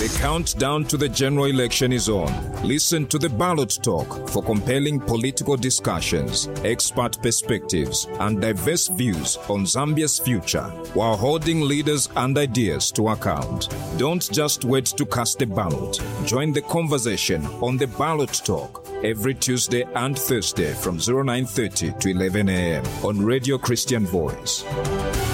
The countdown to the general election is on. Listen to the Ballot Talk for compelling political discussions, expert perspectives, and diverse views on Zambia's future, while holding leaders and ideas to account. Don't just wait to cast a ballot. Join the conversation on the Ballot Talk every Tuesday and Thursday from 09:30 to 11 a.m. on Radio Christian Voice.